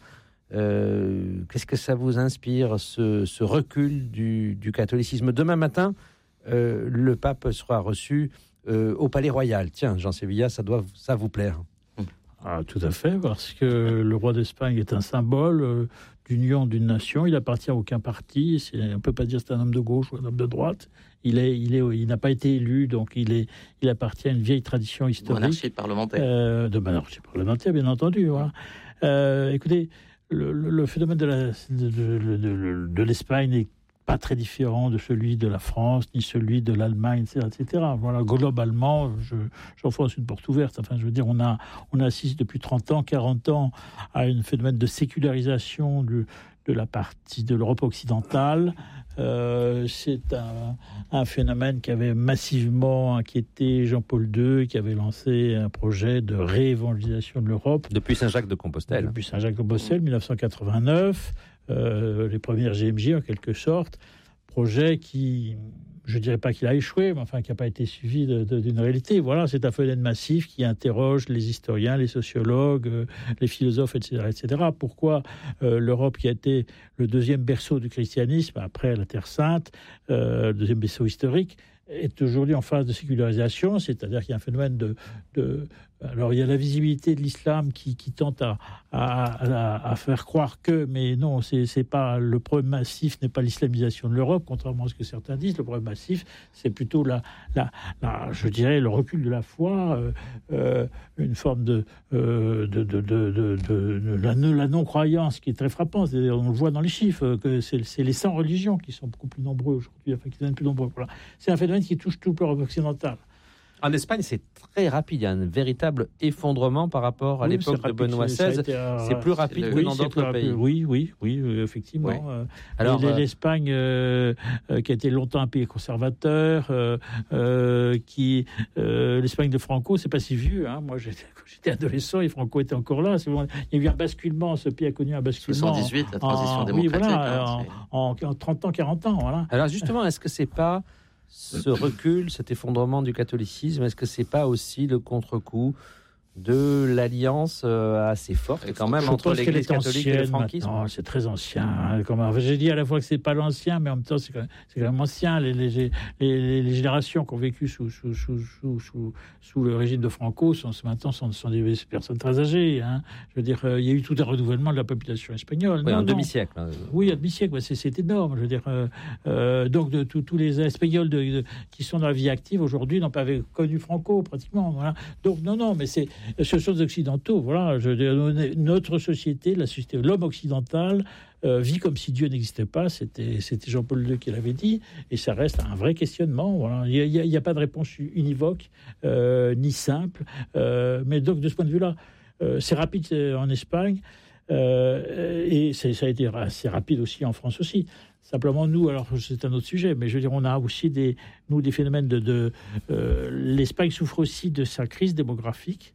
euh, qu'est-ce que ça vous inspire, ce, ce recul du, du catholicisme ? Demain matin, euh, le pape sera reçu euh, au Palais Royal. Tiens, Jean Sévilla, ça doit ça vous plaire ? Ah, tout à fait, parce que le roi d'Espagne est un symbole euh, d'union d'une nation. Il appartient à aucun parti. C'est, on ne peut pas dire que c'est un homme de gauche ou un homme de droite. Il, est, il, est, il n'a pas été élu, donc il, est, il appartient à une vieille tradition historique. Monarchie parlementaire. Euh, de monarchie parlementaire, bien entendu. Voilà. Euh, écoutez, le, le, le phénomène de, la, de, de, de, de, de l'Espagne est pas très différent de celui de la France, ni celui de l'Allemagne, et cetera, et cetera. Voilà, globalement, je, j'enfonce une porte ouverte. Enfin, je veux dire, on a, on assiste depuis trente ans, quarante ans à un phénomène de sécularisation de, de la partie de l'Europe occidentale. Euh, c'est un, un phénomène qui avait massivement inquiété Jean-Paul deux, qui avait lancé un projet de réévangélisation de l'Europe. Depuis Saint-Jacques-de-Compostelle. Depuis Saint-Jacques-de-Compostelle, dix-neuf cent quatre-vingt-neuf. Euh, les premières G M J en quelque sorte, projet qui, je ne dirais pas qu'il a échoué, mais enfin qui n'a pas été suivi de, de, d'une réalité. Voilà, c'est un phénomène massif qui interroge les historiens, les sociologues, euh, les philosophes, et cetera, et cetera. Pourquoi euh, l'Europe, qui a été le deuxième berceau du christianisme après la Terre Sainte, euh, le deuxième berceau historique, est aujourd'hui en phase de sécularisation, c'est-à-dire qu'il y a un phénomène de, de alors il y a la visibilité de l'islam qui, qui tente à, à, à, à faire croire que, mais non, c'est, c'est pas, le problème massif n'est pas l'islamisation de l'Europe, contrairement à ce que certains disent. Le problème massif, c'est plutôt la, la, la je dirais, le recul de la foi, euh, euh, une forme de, euh, de, de, de, de, de, de la, la non-croyance qui est très frappante. C'est-à-dire, on le voit dans les chiffres, que c'est, c'est les sans religions qui sont beaucoup plus nombreux aujourd'hui, enfin qui deviennent plus nombreux. Voilà. C'est un phénomène qui touche toute l'Europe occidentale. En Espagne, c'est très rapide. Il y a un véritable effondrement par rapport à oui, l'époque de Benoît seize. C'est, euh, c'est plus rapide c'est que oui, dans d'autres pays. Oui, oui, oui, euh, effectivement. Oui. Euh, Alors, euh, l'Espagne, euh, euh, qui a été longtemps un pays conservateur, euh, euh, qui euh, l'Espagne de Franco, c'est pas si vieux. Hein. Moi, j'étais, j'étais adolescent et Franco était encore là. C'est bon, il y a eu un basculement. Ce pays a connu un basculement. soixante-dix-huit, la transition en, démocratique. Oui, voilà, hein, en, en, en trente ans, quarante ans. Voilà. Alors justement, est-ce que c'est pas ce recul, cet effondrement du catholicisme, est-ce que c'est pas aussi le contre-coup de l'alliance euh, assez forte quand même je entre l'Église catholique et le franquisme? Non, c'est très ancien. Hein, comme, enfin, j'ai dit à la fois que c'est pas l'ancien, mais en même temps c'est quand même, c'est quand même ancien. Les, les, les, les, les générations qui ont vécu sous, sous, sous, sous, sous, sous le régime de Franco sont maintenant sont, sont des personnes très âgées. Hein. Je veux dire, euh, il y a eu tout un renouvellement de la population espagnole. Oui, non, un non. demi-siècle. Hein. Oui, un demi-siècle, c'est, c'est énorme. Je veux dire, euh, euh, donc de tous les Espagnols de, de, qui sont dans la vie active aujourd'hui n'ont pas connu Franco pratiquement. Voilà. Donc non, non, mais c'est ce sont des occidentaux, voilà. Je, notre société, la société, l'homme occidental euh, vit comme si Dieu n'existait pas. C'était, c'était Jean-Paul deux qui l'avait dit, et ça reste un vrai questionnement. Voilà. Il n'y a, a, a pas de réponse univoque euh, ni simple, euh, mais donc de ce point de vue-là, euh, c'est rapide en Espagne euh, et c'est, ça a été assez rapide aussi en France aussi. Simplement, nous, alors c'est un autre sujet, mais je veux dire, on a aussi des, nous, des phénomènes de... de euh, l'Espagne souffre aussi de sa crise démographique.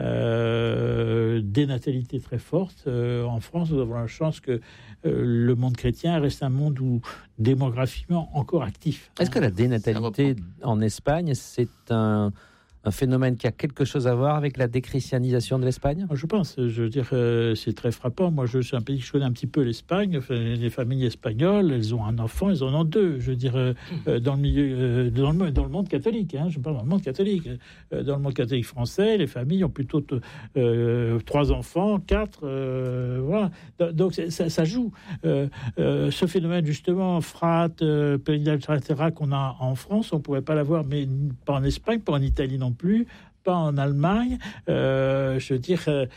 Euh, des natalités très fortes. Euh, en France, nous avons la chance que euh, le monde chrétien reste un monde où démographiquement encore actif. Est-ce que la dénatalité en Espagne, c'est un, un phénomène qui a quelque chose à voir avec la déchristianisation de l'Espagne ? Je pense. Je veux dire, euh, c'est très frappant. Moi, je suis un pays qui connaît un petit peu l'Espagne. Enfin, les familles espagnoles, elles ont un enfant, elles en ont deux. Je veux dire, euh, dans le milieu, euh, dans, le, dans le monde catholique. Hein, je parle dans le monde catholique. Euh, dans le monde catholique français, les familles ont plutôt t- euh, trois enfants, quatre. Euh, voilà. Donc ça, ça joue. Euh, euh, ce phénomène justement, frat, euh, périnatale, et cetera, qu'on a en France, on ne pourrait pas l'avoir, mais pas en Espagne, pas en Italie non plus, pas en Allemagne. Euh, je veux dire, euh,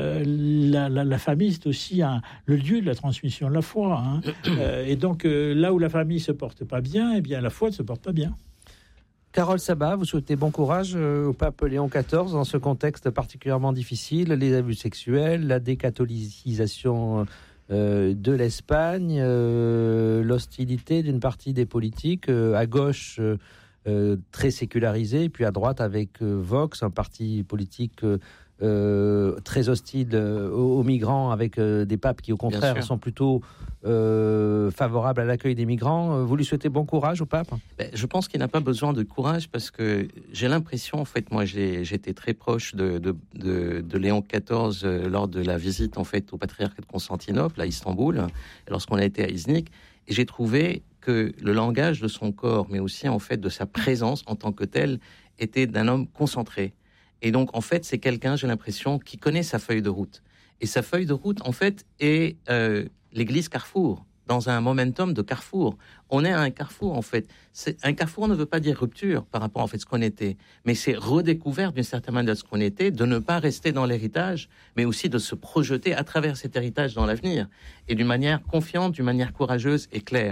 la, la, la famille, c'est aussi un, le lieu de la transmission de la foi. Hein. euh, et donc, euh, là où la famille ne se porte pas bien, eh bien, la foi ne se porte pas bien. Carole Sabat, vous souhaitez bon courage euh, au pape Léon quatorze dans ce contexte particulièrement difficile, les abus sexuels, la décatholicisation euh, de l'Espagne, euh, l'hostilité d'une partie des politiques, euh, à gauche euh, Euh, très sécularisé, puis à droite avec euh, Vox, un parti politique euh, euh, très hostile euh, aux, aux migrants, avec euh, des papes qui au contraire sont plutôt euh, favorables à l'accueil des migrants. Vous lui souhaitez bon courage au pape ? Ben, je pense qu'il n'a pas besoin de courage parce que j'ai l'impression, en fait, moi j'ai, j'étais très proche de, de, de, de Léon quatorze euh, lors de la visite en fait au patriarcat de Constantinople à Istanbul, lorsqu'on a été à Iznik, et j'ai trouvé que le langage de son corps, mais aussi en fait de sa présence en tant que tel, était d'un homme concentré. Et donc en fait, c'est quelqu'un, j'ai l'impression, qui connaît sa feuille de route. Et sa feuille de route, en fait, est euh, l'église Carrefour, dans un momentum de carrefour. On est à un carrefour, en fait. C'est, un carrefour ne veut pas dire rupture par rapport en fait, à ce qu'on était, mais c'est redécouvert d'une certaine manière de ce qu'on était, de ne pas rester dans l'héritage, mais aussi de se projeter à travers cet héritage dans l'avenir, et d'une manière confiante, d'une manière courageuse et claire.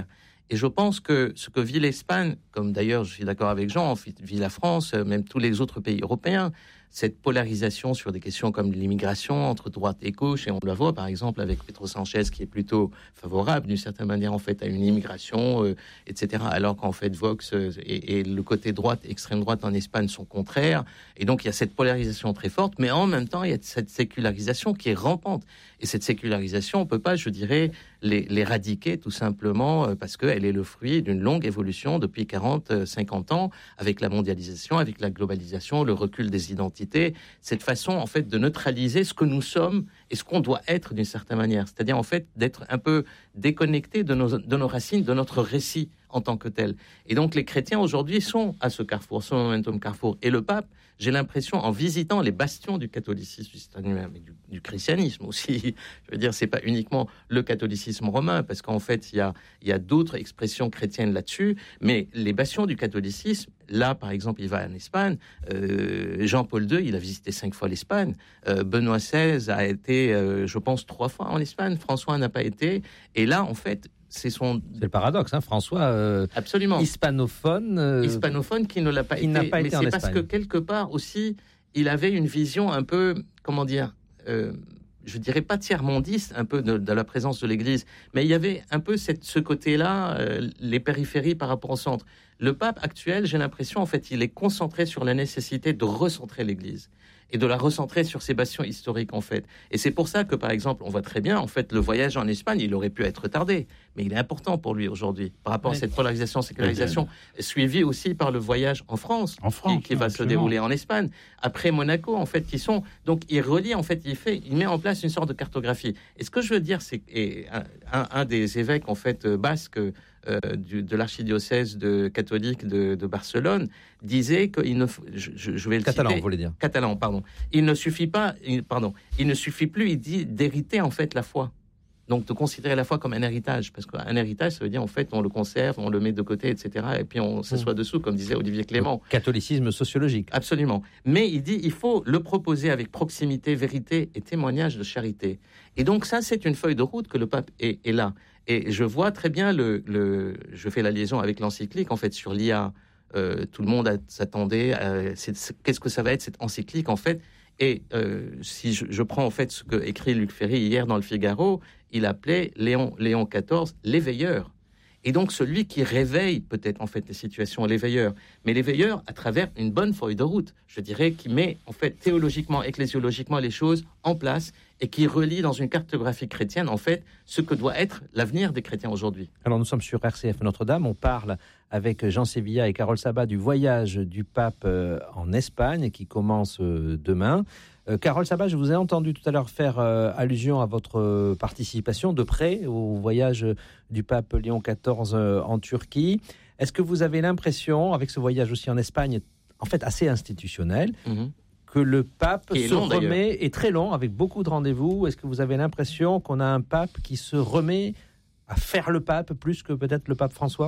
Et je pense que ce que vit l'Espagne, comme d'ailleurs je suis d'accord avec Jean, vit la France, même tous les autres pays européens, cette polarisation sur des questions comme l'immigration entre droite et gauche, et on le voit par exemple avec Pedro Sanchez qui est plutôt favorable d'une certaine manière en fait à une immigration, euh, et cetera. Alors qu'en fait Vox euh, et, et le côté droite, extrême droite en Espagne sont contraires, et donc il y a cette polarisation très forte, mais en même temps il y a cette sécularisation qui est rampante. Et cette sécularisation, on peut pas, je dirais, les, l'éradiquer tout simplement euh, parce qu'elle est le fruit d'une longue évolution depuis quarante, cinquante ans, avec la mondialisation, avec la globalisation, le recul des identités, cette façon en fait de neutraliser ce que nous sommes et ce qu'on doit être d'une certaine manière, c'est-à-dire en fait d'être un peu déconnecté de nos, de nos racines, de notre récit en tant que tel. Et donc les chrétiens aujourd'hui sont à ce carrefour, ce momentum carrefour. Et le pape, j'ai l'impression, en visitant les bastions du catholicisme, mais du, du christianisme aussi, je veux dire, c'est pas uniquement le catholicisme romain, parce qu'en fait, il y a, il y a d'autres expressions chrétiennes là-dessus, mais les bastions du catholicisme, là, par exemple, il va en Espagne, euh, Jean-Paul deux, il a visité cinq fois l'Espagne, euh, Benoît seize a été, euh, je pense, trois fois en Espagne, François n'a pas été, et là, en fait, c'est son... C'est le paradoxe, hein, François. Euh, Absolument. Hispanophone. Euh, hispanophone qui ne l'a pas il été. N'a pas mais été c'est en parce Espagne. que quelque part aussi, il avait une vision un peu, comment dire, euh, je dirais pas tiers-mondiste, un peu de, de la présence de l'Église, mais il y avait un peu cette, ce côté-là, euh, les périphéries par rapport au centre. Le pape actuel, j'ai l'impression, en fait, il est concentré sur la nécessité de recentrer l'Église et de la recentrer sur ses bastions historiques, en fait. Et c'est pour ça que, par exemple, on voit très bien, en fait, le voyage en Espagne, il aurait pu être retardé, mais il est important pour lui aujourd'hui, par rapport ouais. à cette polarisation, sécularisation, ouais. suivie aussi par le voyage en France, en France qui, qui va absolument. se dérouler en Espagne, après Monaco, en fait, qui sont... Donc, il relie, en fait, il fait, il met en place une sorte de cartographie. Et ce que je veux dire, c'est qu'un un, un des évêques, en fait, basques, Euh, du, de l'archidiocèse de, catholique de, de Barcelone disait qu'il ne je, je vais le catalan, citer, vous voulez dire catalan, pardon. Il ne suffit pas, il, pardon, il ne suffit plus, il dit, d'hériter en fait la foi. Donc de considérer la foi comme un héritage, parce qu'un héritage, ça veut dire en fait on le conserve, on le met de côté, et cetera. Et puis on s'assoit mmh. dessous, comme disait Olivier Clément. Le catholicisme sociologique. Absolument. Mais il dit il faut le proposer avec proximité, vérité et témoignage de charité. Et donc ça, c'est une feuille de route que le pape est, est là. Et je vois très bien le, le, je fais la liaison avec l'encyclique en fait sur l'I A. Euh, tout le monde a, s'attendait à c'est, c'est, qu'est-ce que ça va être cette encyclique en fait. Et euh, si je, je prends en fait ce que écrit Luc Ferry hier dans le Figaro, il appelait Léon Léon quatorze l'éveilleur. Et donc celui qui réveille peut-être en fait les situations, l'éveilleur, mais l'éveilleur à travers une bonne feuille de route, je dirais, qui met en fait théologiquement, ecclésiologiquement les choses en place et qui relie dans une cartographie chrétienne en fait ce que doit être l'avenir des chrétiens aujourd'hui. Alors nous sommes sur R C F Notre-Dame, on parle avec Jean Sévilla et Carole Sabat du voyage du pape en Espagne qui commence demain. Euh, Carole Sabat, je vous ai entendu tout à l'heure faire euh, allusion à votre euh, participation de près au voyage du pape Léon quatorze euh, en Turquie. Est-ce que vous avez l'impression, avec ce voyage aussi en Espagne, en fait assez institutionnel, mm-hmm. que le pape se long, remet, d'ailleurs. est très long, avec beaucoup de rendez-vous. Est-ce que vous avez l'impression qu'on a un pape qui se remet à faire le pape plus que peut-être le pape François ?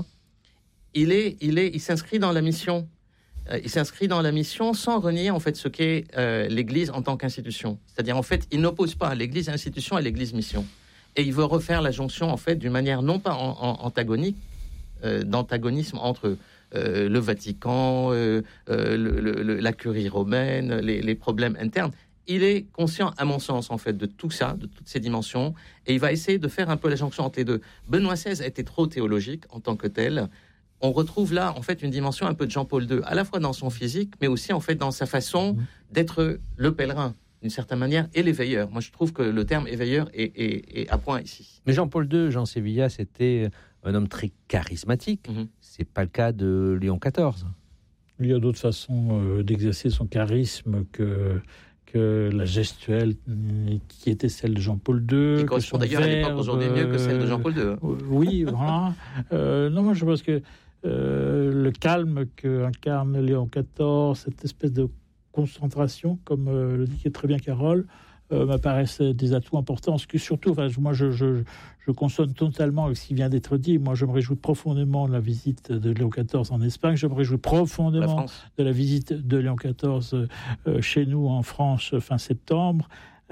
Il est, il est, il s'inscrit dans la mission. Euh, il s'inscrit dans la mission sans renier en fait ce qu'est euh, l'Église en tant qu'institution. C'est-à-dire en fait, il n'oppose pas l'Église institution et l'Église mission. Et il veut refaire la jonction en fait d'une manière non pas en, en, antagonique, euh, d'antagonisme entre euh, le Vatican, euh, euh, le, le, la curie romaine, les, les problèmes internes. Il est conscient, à mon sens, en fait, de tout ça, de toutes ces dimensions, et il va essayer de faire un peu la jonction entre les deux. Benoît seize a été trop théologique en tant que tel. On retrouve là, en fait, une dimension un peu de Jean-Paul deux, à la fois dans son physique, mais aussi, en fait, dans sa façon d'être le pèlerin, d'une certaine manière, et l'éveilleur. Moi, je trouve que le terme éveilleur est, est, est à point ici. Mais Jean-Paul deux, Jean Sévilla, c'était un homme très charismatique. Mm-hmm. C'est pas le cas de Léon quatorze. Il y a d'autres façons euh, d'exercer son charisme que... que la gestuelle qui était celle de Jean-Paul deux. Qui correspond d'ailleurs verbe, à l'époque aujourd'hui mieux que celle de Jean-Paul deux. Euh, oui, voilà. euh, non, moi je pense que euh, le calme qu'incarne Léon quatorze, cette espèce de concentration, comme euh, le dit très bien Carole, euh, m'apparaissent des atouts importants. Parce que surtout, enfin, moi je, je, je consonne totalement avec ce qui vient d'être dit. Moi je me réjouis profondément de la visite de Léon quatorze en Espagne. Je me réjouis profondément de la visite de Léon quatorze euh, chez nous en France fin septembre.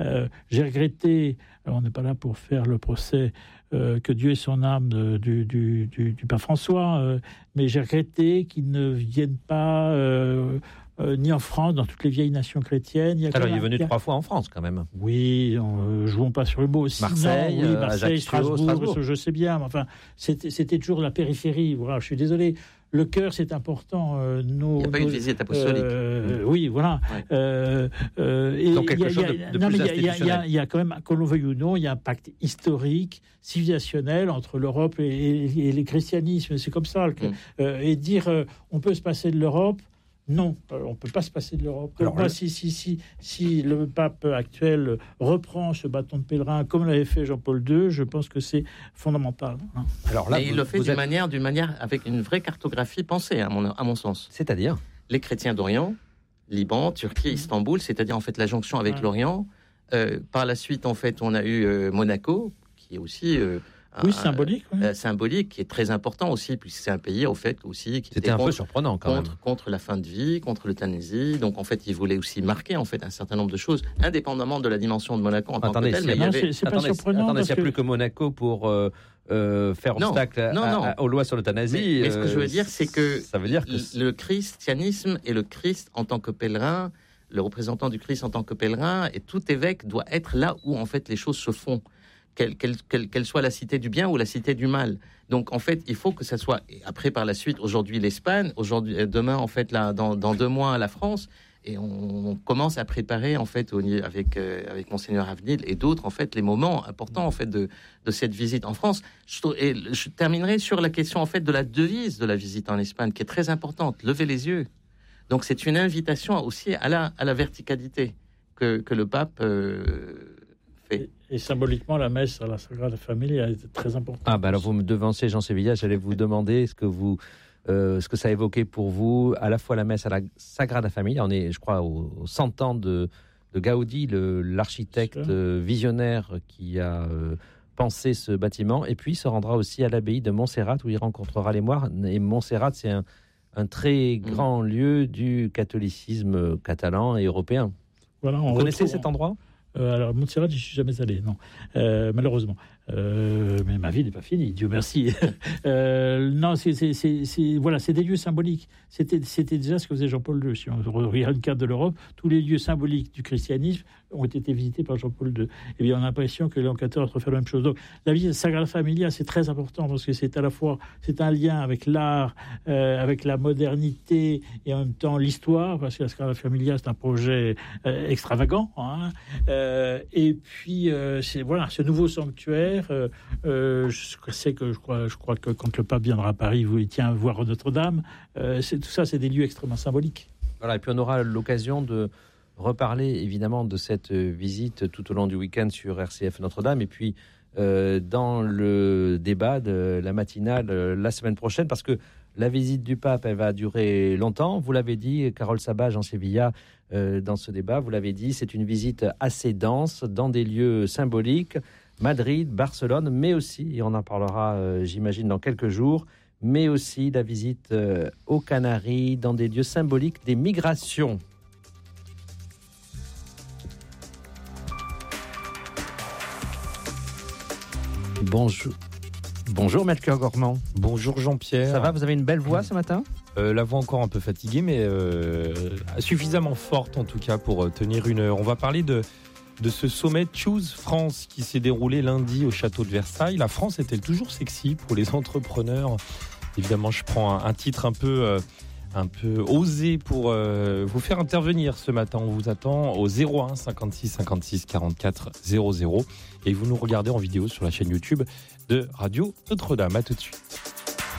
Euh, j'ai regretté, alors on n'est pas là pour faire le procès, euh, que Dieu ait son âme de, du, du, du, du pape François, euh, mais j'ai regretté qu'il ne vienne pas... Euh, Euh, ni en France, dans toutes les vieilles nations chrétiennes. Il y a Alors, il est venu a... trois fois en France, quand même. Oui, euh, jouons pas sur le beau. Marseille, non, oui, Marseille, Ajaccio, Strasbourg, Strasbourg. Je sais bien, mais enfin, c'était, c'était toujours la périphérie. Voilà, je suis désolé. Le cœur, c'est important. Euh, nos, il n'y a pas nos, une visite apostolique. Euh, oui, voilà. Ouais. Euh, euh, et Donc, quelque chose de, de non, plus institutionnel. Il y a quand même, qu'on le veuille ou non, il y a un pacte historique, civilisationnel entre l'Europe et, et, et les christianismes. C'est comme ça. Mm. Euh, et dire, euh, on peut se passer de l'Europe. Non, on ne peut pas se passer de l'Europe. Alors, moi, le... si, si, si, si le pape actuel reprend ce bâton de pèlerin, comme l'avait fait Jean-Paul deux, je pense que c'est fondamental. Hein. Alors là, Mais vous, il le fait d'une êtes... manière, d'une manière avec une vraie cartographie pensée, à mon, à mon sens. C'est-à-dire les chrétiens d'Orient, Liban, Turquie, Istanbul, c'est-à-dire en fait la jonction avec ouais. l'Orient. Euh, par la suite, en fait, on a eu euh, Monaco, qui est aussi... Euh, Oui, un, symbolique. Oui. Euh, symbolique, qui est très important aussi, puisque c'est un pays, au fait, aussi... Qui C'était un contre, peu surprenant, quand contre, même. Contre la fin de vie, contre l'euthanasie. Donc, en fait, il voulait aussi marquer, en fait, un certain nombre de choses, indépendamment de la dimension de Monaco en attendez, tant que tel. Non, avait... c'est, c'est pas attendez, surprenant. Attendez, s'il n'y a que... plus que Monaco pour euh, euh, faire non, obstacle non, à, non. À, aux lois sur l'euthanasie... Mais, mais ce que je veux dire, c'est que, ça veut dire que le christianisme et le Christ en tant que pèlerin, le représentant du Christ en tant que pèlerin, et tout évêque doit être là où, en fait, les choses se font. Quelle, quelle, quelle, quelle soit la cité du bien ou la cité du mal. Donc, en fait, il faut que ça soit... Et après, par la suite, aujourd'hui, l'Espagne, aujourd'hui, demain, en fait, là, dans, dans deux mois, la France, et on, on commence à préparer, en fait, au, avec, euh, avec Monseigneur Avenil et d'autres, en fait, les moments importants, en fait, de, de cette visite en France. Je, et je terminerai sur la question, en fait, de la devise de la visite en Espagne, qui est très importante. Levez les yeux. Donc, c'est une invitation aussi à la, à la verticalité que, que le pape... Euh, Et, et symboliquement, la messe à la Sagrada Familia est très importante. Ah, ben alors vous me devancez, Jean Sévilla, j'allais vous demander ce que, vous, euh, ce que ça évoquait pour vous, à la fois la messe à la Sagrada Familia. On est, je crois, aux cent ans de, de Gaudi, le, l'architecte euh, visionnaire qui a euh, pensé ce bâtiment, et puis il se rendra aussi à l'abbaye de Montserrat, où il rencontrera les moines. Et Montserrat, c'est un, un très grand mmh. lieu du catholicisme catalan et européen. Voilà, vous connaissez cet endroit ? Euh, alors, Montserrat, je ne suis jamais allé, non, euh, malheureusement. Euh, mais ma vie n'est pas finie, Dieu merci. euh, non, c'est, c'est, c'est, c'est, voilà, c'est des lieux symboliques. C'était, c'était déjà ce que faisait Jean-Paul deux. Si on regarde une carte de l'Europe, tous les lieux symboliques du christianisme ont été visités par Jean-Paul deux. Et bien, on a l'impression que Léon quatorze refait la même chose. Donc, la visite Sagrada Familia, c'est très important parce que c'est à la fois, c'est un lien avec l'art, euh, avec la modernité et en même temps l'histoire, parce que la Sagrada Familia, c'est un projet euh, extravagant. Hein, euh, et puis, euh, c'est voilà, ce nouveau sanctuaire. Euh, euh, je sais que je crois, je crois que quand le pape viendra à Paris, il tient voir Notre-Dame. Euh, c'est, tout ça, c'est des lieux extrêmement symboliques. Voilà, et puis on aura l'occasion de reparler évidemment de cette visite tout au long du week-end sur R C F Notre-Dame, et puis euh, dans le débat de la matinale euh, la semaine prochaine, parce que la visite du pape, elle va durer longtemps. Vous l'avez dit, Carole Sabage en Sévilla, euh, dans ce débat, vous l'avez dit, c'est une visite assez dense dans des lieux symboliques. Madrid, Barcelone, mais aussi, et on en parlera, euh, j'imagine, dans quelques jours, mais aussi la visite euh, aux Canaries, dans des lieux symboliques des migrations. Bonjour. Bonjour Melchior Gormand. Bonjour Jean-Pierre. Ça va, vous avez une belle voix ce matin ? euh, La voix encore un peu fatiguée, mais euh, suffisamment forte en tout cas pour tenir une heure. On va parler de... de ce sommet Choose France qui s'est déroulé lundi au château de Versailles. La France est-elle toujours sexy pour les entrepreneurs ? Évidemment, je prends un, un titre un peu, euh, un peu osé pour euh, vous faire intervenir ce matin. On vous attend au zéro un cinquante-six cinquante-six quarante-quatre zéro zéro et vous nous regardez en vidéo sur la chaîne YouTube de Radio Notre-Dame. À tout de suite.